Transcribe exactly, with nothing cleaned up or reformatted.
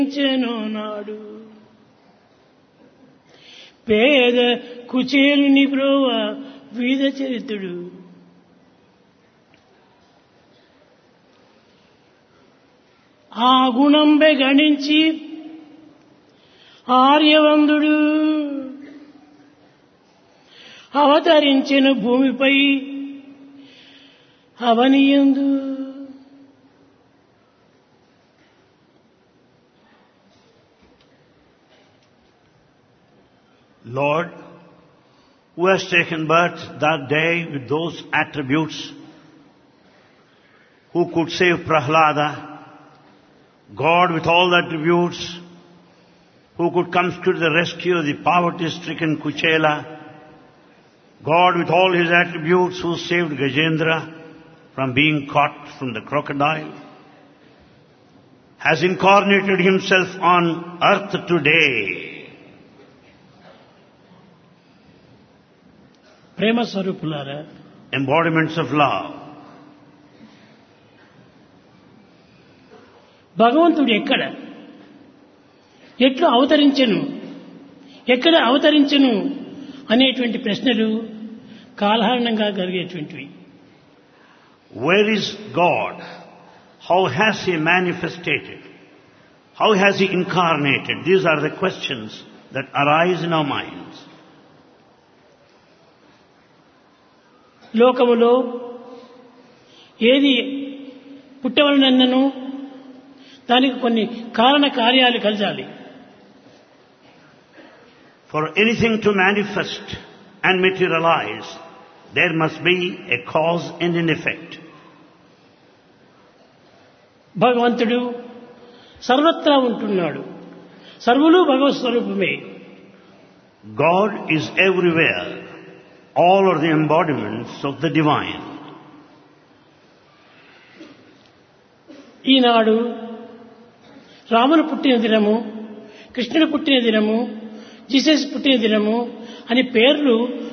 నాడు పేద కుచేలుని బ్రోవ వీద చరితుడు ఆ గుణంబె గణించి ఆర్యవందుడు అవతరించిన భూమిపై అవనియందు Lord, who has taken birth that day with those attributes, who could save Prahlada, God with all the attributes, who could come to the rescue of the poverty-stricken Kuchela, God with all his attributes who saved Gajendra from being caught from the crocodile, has incarnated himself on earth today. ప్రేమ స్వరూపులారా, Embodiments of love. భగవంతుడు ఎక్కడ ఎట్లు అవతరించెను ఎక్కడ అవతరించెను అనేటువంటి ప్రశ్నలు కాలహరణంగా కలిగేటువంటివి. Where is God? How has he manifested? How has he incarnated? These are the questions that arise in our minds. లోకములో ఏది పుట్టవలనన్నను దానికి కొన్ని కారణ కార్యాలు కలగాలి. For anything to manifest and materialize, there must be a cause and an effect. భగవంతుడు సర్వత్రా ఉంటున్నాడు. సర్వులు భగవత్ స్వరూపమే. God is everywhere. All are the embodiments of the divine. ఈనాడు రాముడు పుట్టిన దినము, కృష్ణుడు పుట్టిన దినము, జీసస్ పుట్టిన దినము అని పేర్లు